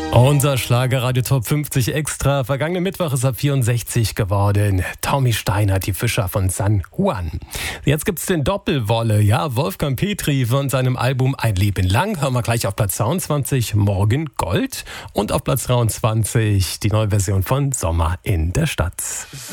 Unser Schlagerradio Top 50 Extra. Vergangenen Mittwoch ist er 64 geworden. Tommy Steiner, die Fischer von San Juan. Jetzt gibt's den Doppelwolle. Ja, Wolfgang Petri von seinem Album Ein Leben lang. Hören wir gleich auf Platz 22 Morgen Gold. Und auf Platz 23 die neue Version von Sommer in der Stadt.